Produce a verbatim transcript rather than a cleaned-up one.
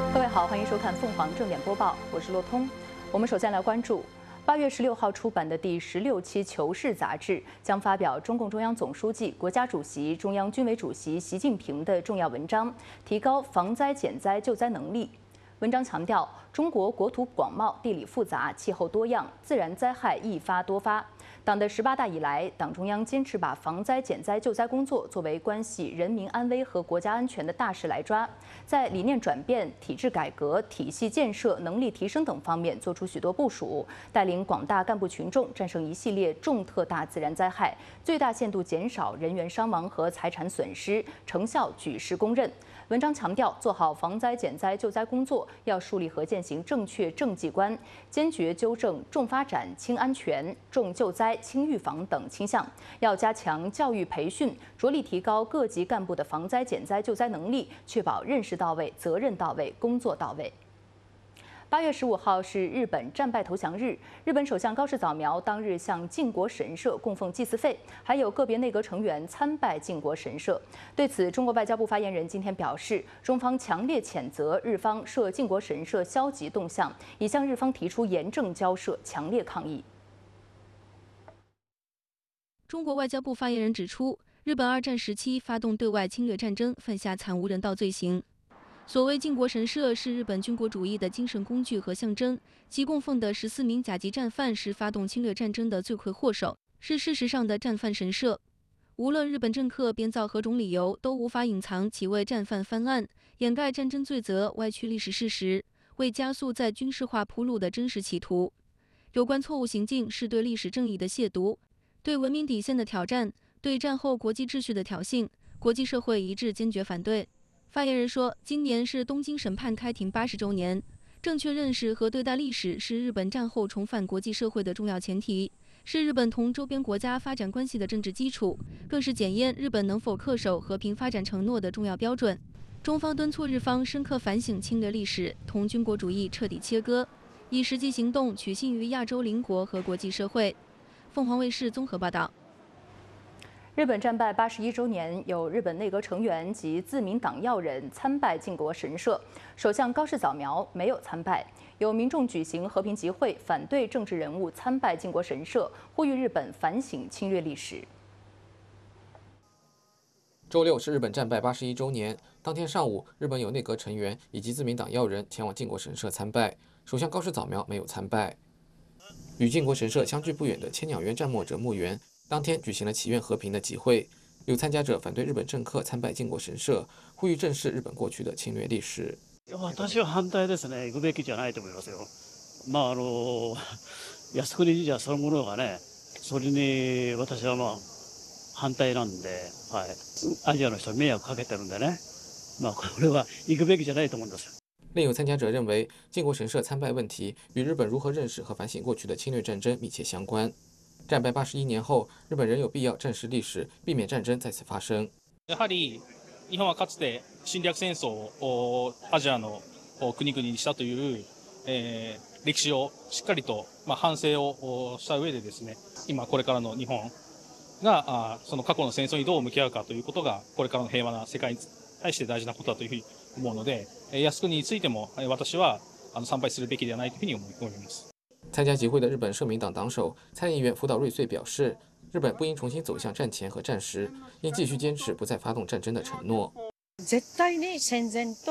各位好，欢迎收看凤凰正点播报，我是洛通。我们首先来关注八月十六号出版的第十六期《求是》杂志将发表中共中央总书记、国家主席、中央军委主席习近平的重要文章，提高防灾减灾救灾能力。文章强调，中国国土广袤、地理复杂、气候多样，自然灾害易发多发。党的十八大以来，党中央坚持把防灾减灾救灾工作作为关系人民安危和国家安全的大事来抓，在理念转变、体制改革、体系建设、能力提升等方面做出许多部署，带领广大干部群众战胜一系列重特大自然灾害，最大限度减少人员伤亡和财产损失，成效举世公认。文章强调，做好防灾减灾救灾工作，要树立和践行正确政绩观，坚决纠正重发展、轻安全、重救灾、轻预防等倾向，要加强教育培训，着力提高各级干部的防灾减灾救灾能力，确保认识到位、责任到位、工作到位。八月十五号是日本战败投降日，日本首相高市早苗当日向靖国神社供奉祭祀费，还有个别内阁成员参拜靖国神社。对此，中国外交部发言人今天表示，中方强烈谴责日方涉靖国神社消极动向，已向日方提出严正交涉，强烈抗议。 中国外交部发言人指出，日本二战时期发动对外侵略战争，犯下惨无人道罪行。所谓靖国神社是日本军国主义的精神工具和象征，其供奉的十四名甲级战犯是发动侵略战争的罪魁祸首，是事实上的战犯神社。无论日本政客编造何种理由，都无法隐藏其为战犯翻案、掩盖战争罪责、歪曲历史事实、为加速在军事化铺路的真实企图。有关错误行径是对历史正义的亵渎，对文明底线的挑战，对战后国际秩序的挑衅，国际社会一致坚决反对。发言人说，今年是东京审判开庭八十周年，正确认识和对待历史是日本战后重返国际社会的重要前提，是日本同周边国家发展关系的政治基础，更是检验日本能否恪守和平发展承诺的重要标准。中方敦促日方深刻反省侵略历史，同军国主义彻底切割，以实际行动取信于亚洲邻国和国际社会。凤凰卫视综合报道。 日本战败八十一周年，有日本内阁成员及自民党要人参拜靖国神社，首相高市早苗没有参拜。有民众举行和平集会，反对政治人物参拜靖国神社，呼吁日本反省侵略历史。 周六是日本战败八十一周年，当天上午，日本有内阁成员以及自民党要人前往靖国神社参拜，首相高市早苗没有参拜。与靖国神社相距不远的千鸟园战没者墓园，当天举行了祈愿和平的集会，有参加者反对日本政客参拜靖国神社，呼吁正视日本过去的侵略历史。 私は反対ですね。行くべきじゃないと思いますよ。まああの靖国神社そのものがね、それに私はまあ反対なんで、はい、アジアの人に迷惑かけてるんでね、まあこれは行くべきじゃないと思うんですよ。 另有参加者认为，靖国神社参拜问题与日本如何认识和反省过去的侵略战争密切相关。战败八十一年后，日本仍有必要正视历史，避免战争再次发生。 やはり日本はかつて侵略戦争をアジアの国々にしたという、えー、歴史をしっかりと、まあ、反省をした上でですね、今これからの日本があその過去の戦争にどう向き合うかということがこれからの平和な世界に対して大事なことだというふうに思うので、靖国についても私はあの参拝するべきではないというふうに思います。 参加集会的日本社民党党首参议员福岛瑞穗表示，日本不应重新走向战前和战时，应继续坚持不再发动战争的承诺。 絶対に戦前と